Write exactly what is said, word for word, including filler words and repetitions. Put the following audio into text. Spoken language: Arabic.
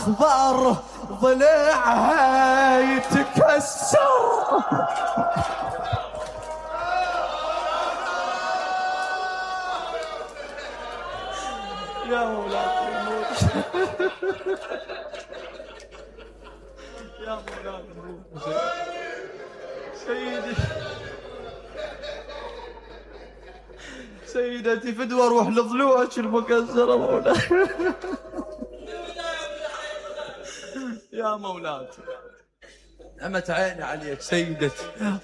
اخبار ضلعها يتكسر. يا مولاي الموت. يا مولاي الموت. سيدي سيدتي فدوى روح لضلوعك المكسرة مولاي. يا مولاتي نعمت عيني عليك سيدتي.